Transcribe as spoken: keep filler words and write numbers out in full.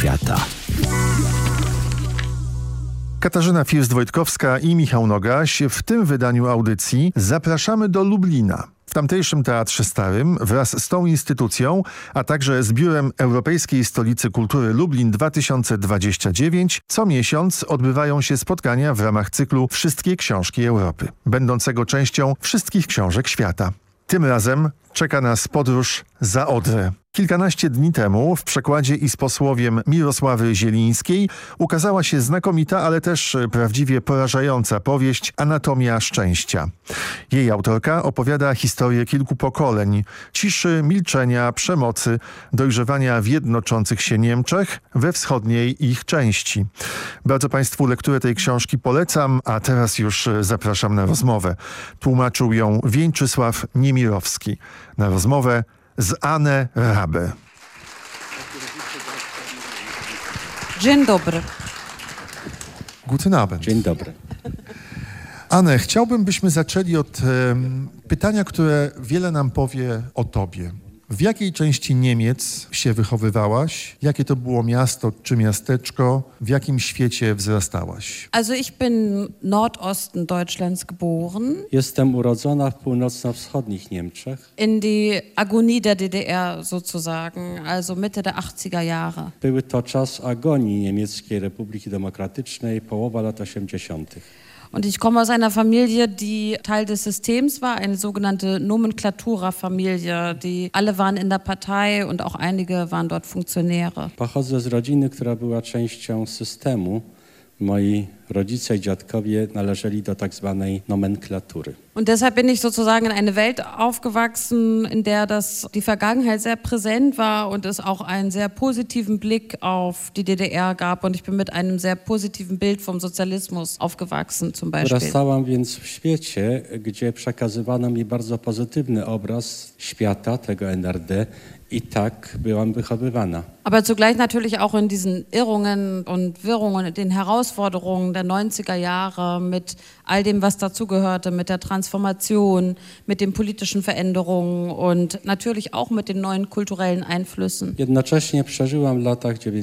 świata. Katarzyna First-Wojtkowska i Michał Nogaś. W tym wydaniu audycji zapraszamy do Lublina. W tamtejszym Teatrze Starym wraz z tą instytucją, a także z Biurem Europejskiej Stolicy Kultury Lublin dwa tysiące dwudziesty dziewiąty co miesiąc odbywają się spotkania w ramach cyklu Wszystkie książki Europy, będącego częścią wszystkich książek świata. Tym razem czeka nas podróż za Odrę. Kilkanaście dni temu w przekładzie i z posłowiem Mirosławy Zielińskiej ukazała się znakomita, ale też prawdziwie porażająca powieść Anatomia szczęścia. Jej autorka opowiada historię kilku pokoleń, ciszy, milczenia, przemocy, dojrzewania w jednoczących się Niemczech we wschodniej ich części. Bardzo Państwu lekturę tej książki polecam, a teraz już zapraszam na rozmowę. Tłumaczył ją Wieńczysław Niemirowski. Na rozmowę z Anne Rabe. Dzień dobry. Guten Abend. Dzień dobry. Anne, chciałbym, byśmy zaczęli od e, pytania, które wiele nam powie o tobie. W jakiej części Niemiec się wychowywałaś? Jakie to było miasto czy miasteczko? W jakim świecie wzrastałaś? Also ich bin Nordosten Deutschlands geboren. Jestem urodzona w północno-wschodnich Niemczech. In die Agonie der D D R sozusagen, also Mitte der achtziger Jahre. Były to czas agonii Niemieckiej Republiki Demokratycznej, połowa lat osiemdziesiątych. Und ich komme aus einer Familie, die Teil des Systems war, eine sogenannte Nomenklatura-Familie. Die alle waren in der Partei und auch einige waren dort Funktionäre. Pochodzę z rodziny, która była częścią systemu. Moi rodzice i dziadkowie należeli do tak zwanej nomenklatury. Und deshalb bin ich sozusagen in eine Welt aufgewachsen, in der das, die Vergangenheit sehr präsent war und es auch einen sehr positiven Blick auf die D D R gab. Und ich bin mit einem sehr positiven Bild vom Sozialismus aufgewachsen zum Beispiel. Wyrastałam więc w świecie, gdzie przekazywano mi bardzo pozytywny obraz świata, tego N R D, i tak byłam wychowywana. Aber zugleich natürlich auch in diesen Irrungen und Wirrungen, den Herausforderungen der neunziger Jahre mit all dem, was dazugehörte, mit der Transformation, mit den politischen Veränderungen und natürlich auch mit den neuen kulturellen Einflüssen. Jednocześnie przeżyłam w latach